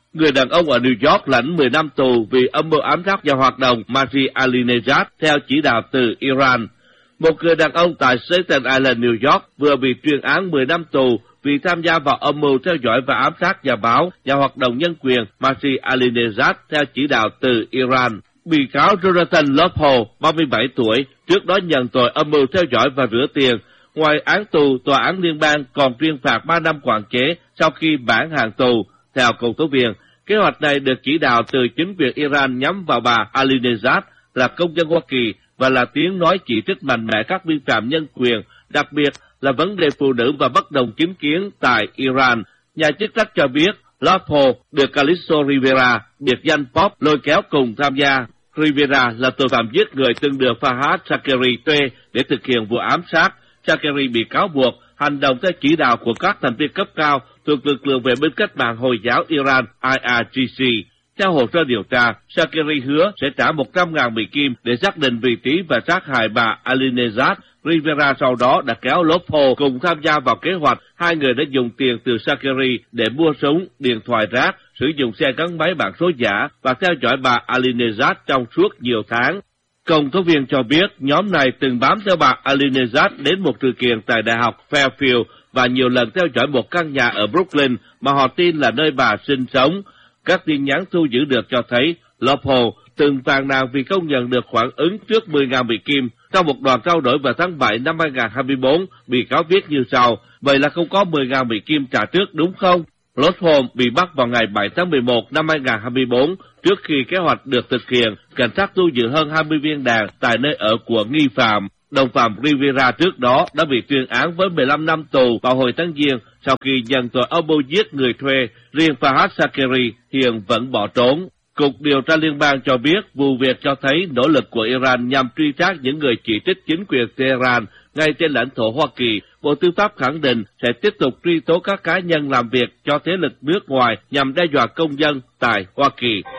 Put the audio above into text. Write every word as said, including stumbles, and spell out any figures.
Người đàn ông ở New York lãnh mười năm tù vì âm mưu ám sát và hoạt động Masih Alinejad theo chỉ đạo từ Iran. Một người đàn ông tại Staten Island, New York vừa bị tuyên án mười năm tù vì tham gia vào âm mưu theo dõi và ám sát nhà báo và hoạt động nhân quyền Masih Alinejad theo chỉ đạo từ Iran. Bị cáo Jonathan Lopez, ba mươi bảy tuổi, trước đó nhận tội âm mưu theo dõi và rửa tiền. Ngoài án tù, tòa án liên bang còn tuyên phạt ba năm quản chế sau khi bản hạn tù. Theo công tố viên, kế hoạch này được chỉ đạo từ chính quyền Iran nhắm vào bà Alinejad là công dân Hoa Kỳ và là tiếng nói chỉ trích mạnh mẽ các vi phạm nhân quyền, đặc biệt là vấn đề phụ nữ và bất đồng chính kiến tại Iran. Nhà chức trách cho biết Lopez được Calixto Rivera, biệt danh Pop, lôi kéo cùng tham gia. Rivera là tội phạm giết người từng được Fahad Shakeri thuê để thực hiện vụ ám sát. Shakeri bị cáo buộc hành động theo chỉ đạo của các thành viên cấp cao thuộc lực lượng vệ binh cách mạng Hồi giáo Iran I R G C. Theo hồ sơ điều tra, Shakeri hứa sẽ trả một trăm nghìn Mỹ Kim để xác định vị trí và sát hại bà Alinejad. Rivera sau đó đã kéo Lopez cùng tham gia vào kế hoạch. Hai người đã dùng tiền từ Shakeri để mua súng, điện thoại rác, sử dụng xe gắn máy bản số giả và theo dõi bà Alinejad trong suốt nhiều tháng. Công tố viên cho biết nhóm này từng bám theo bà Alinejad đến một sự kiện tại Đại học Fairfield và nhiều lần theo dõi một căn nhà ở Brooklyn mà họ tin là nơi bà sinh sống. Các tin nhắn thu giữ được cho thấy Lopez từng phàn nàn vì không nhận được khoản ứng trước mười nghìn Mỹ Kim. Trong một đoạn trao đổi vào tháng bảy năm hai nghìn không trăm hai mươi tư, bị cáo viết như sau: vậy là không có mười nghìn Mỹ Kim trả trước đúng không? Lopez bị bắt vào ngày bảy tháng mười một năm hai nghìn không trăm hai mươi tư. Trước khi kế hoạch được thực hiện, cảnh sát thu giữ hơn hai mươi viên đạn tại nơi ở của nghi phạm. Đồng phạm Rivera trước đó đã bị tuyên án với mười lăm năm tù vào hồi tháng Giêng sau khi nhận tội âm mưu giết người thuê. Riêng Fahad Shakeri hiện vẫn bỏ trốn. Cục điều tra liên bang cho biết vụ việc cho thấy nỗ lực của Iran nhằm truy sát những người chỉ trích chính quyền Tehran ngay trên lãnh thổ Hoa Kỳ. Bộ Tư pháp khẳng định sẽ tiếp tục truy tố các cá nhân làm việc cho thế lực nước ngoài nhằm đe dọa công dân tại Hoa Kỳ.